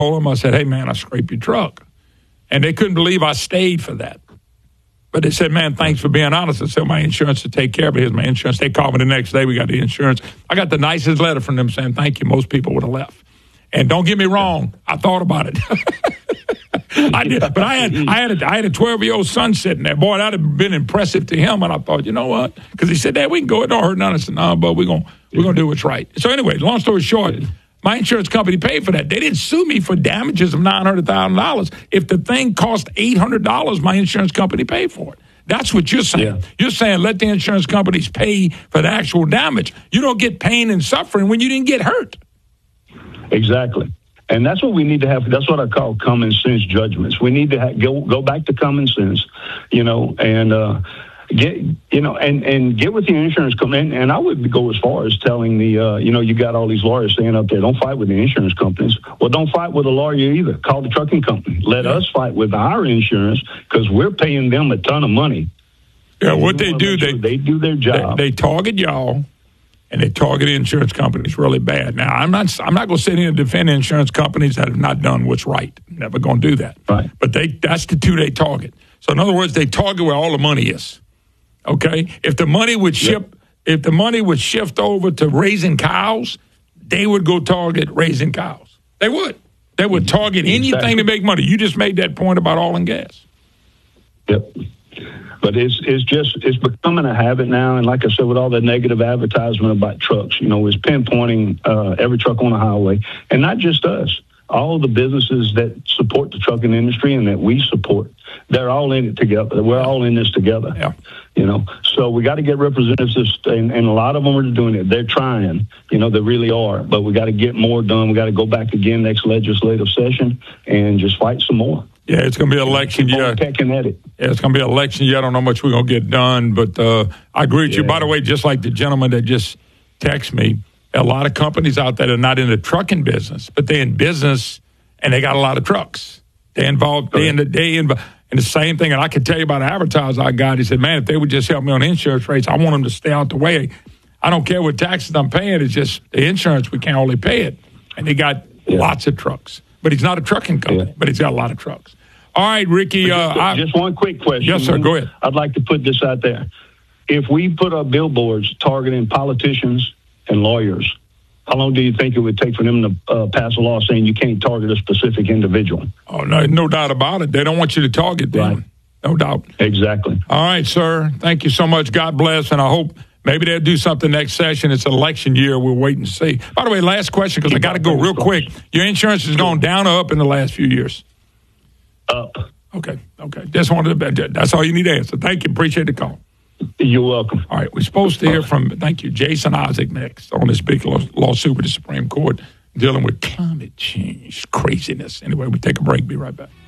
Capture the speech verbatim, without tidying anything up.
told them, I said, hey, man, I scraped your truck. And they couldn't believe I stayed for that. But they said, man, thanks for being honest. I said, my insurance to take care of it. Here's my insurance. They called me the next day. We got the insurance. I got the nicest letter from them saying, thank you. Most people would have left. And don't get me wrong, I thought about it. I did, but I had I had a, I had a twelve-year-old son sitting there. Boy, that had been impressive to him. And I thought, you know what? Because he said, Dad, we can go. It don't hurt none. I said, no, but we're going we're gonna do what's right. So anyway, long story short, my insurance company paid for that. They didn't sue me for damages of nine hundred thousand dollars. If the thing cost eight hundred dollars, my insurance company paid for it. That's what you're saying. Yeah. You're saying let the insurance companies pay for the actual damage. You don't get pain and suffering when you didn't get hurt. Exactly. And that's what we need to have. That's what I call common sense judgments. We need to ha- go go back to common sense, you know, and uh, get you know, and, and get with the insurance company. And, and I would go as far as telling the, uh, you know, you got all these lawyers standing up there. Don't fight with the insurance companies. Well, don't fight with a lawyer either. Call the trucking company. Let yeah. us fight with our insurance because we're paying them a ton of money. Yeah, what they do, sure they they do their job. They, they target y'all. And they target insurance companies really bad. Now, I'm not I'm not going to sit here and defend insurance companies that have not done what's right. Never going to do that. Right. But they that's the two they target. So in other words, they target where all the money is. Okay? If the money would ship, yep. if the money would shift over to raising cows, they would go target raising cows. They would. They would target anything exactly. to make money. You just made that point about oil and gas. Yep. But it's it's just it's becoming a habit now, and like I said, with all the negative advertisement about trucks, you know, it's pinpointing uh, every truck on the highway, and not just us. All the businesses that support the trucking industry and that we support, they're all in it together. We're all in this together. Yeah. You know, so we got to get representatives, and, and a lot of them are doing it. They're trying, you know, they really are. But we got to get more done. We got to go back again next legislative session and just fight some more. Yeah, it's going to be election year. Pecking at it. Yeah, it's going to be election year. I don't know how much we're going to get done, but uh, I agree with yeah. you. By the way, just like the gentleman that just texted me, a lot of companies out there are not in the trucking business, but they're in business and they got a lot of trucks. They involved, they in the day in, and the same thing. And I can tell you about an advertiser I got. He said, man, if they would just help me on insurance rates, I want them to stay out the way. I don't care what taxes I'm paying. It's just the insurance, we can't only pay it. And they got yeah. lots of trucks. But he's not a trucking company, yeah. but he's got a lot of trucks. All right, Ricky. Just, uh, just one quick question. Yes, sir. Go ahead. I'd like to put this out there. If we put up billboards targeting politicians and lawyers, how long do you think it would take for them to uh, pass a law saying you can't target a specific individual? Oh, no, no doubt about it. They don't want you to target them. Right. No doubt. Exactly. All right, sir. Thank you so much. God bless, and I hope maybe they'll do something next session. It's election year. We'll wait and see. By the way, last question, because I got to go real quick. Your insurance has gone down or up in the last few years? Up. Okay, okay. Just wanted to, that's all you need to answer. Thank you. Appreciate the call. You're welcome. All right, we're supposed to hear from, thank you, Jason Isaac next on this big law, lawsuit with the Supreme Court dealing with climate change craziness. Anyway, we take a break. Be right back.